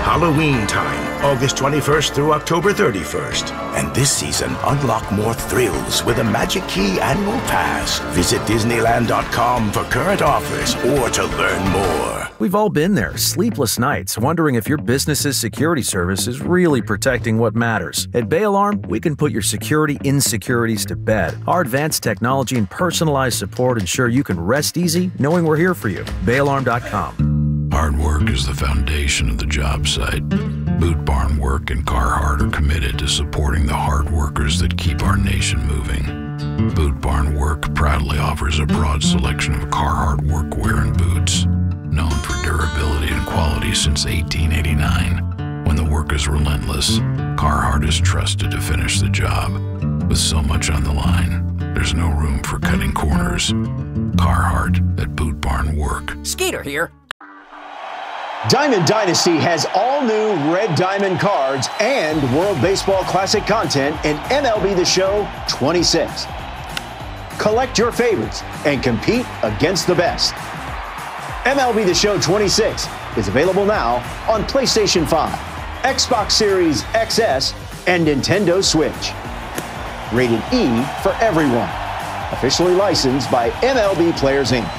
Halloween time, August 21st through October 31st. And this season, unlock more thrills with a Magic Key Annual Pass. Visit Disneyland.com for current offers or to learn more. We've all been there, sleepless nights, wondering if your business's security service is really protecting what matters. At Bay Alarm, we can put your security insecurities to bed. Our advanced technology and personalized support ensure you can rest easy knowing we're here for you. BayAlarm.com. Hard work is the foundation of the job site. Boot Barn Work and Carhartt are committed to supporting the hard workers that keep our nation moving. Boot Barn Work proudly offers a broad selection of Carhartt workwear and boots, known for durability and quality since 1889. When the work is relentless, Carhartt is trusted to finish the job. With so much on the line, there's no room for cutting corners. Carhartt at Boot Barn Work. Skeeter here. Diamond Dynasty has all new Red Diamond cards and World Baseball Classic content in MLB The Show 26. Collect your favorites and compete against the best. MLB The Show 26 is available now on PlayStation 5, Xbox Series XS, and Nintendo Switch. Rated E for everyone. Officially licensed by MLB Players Inc.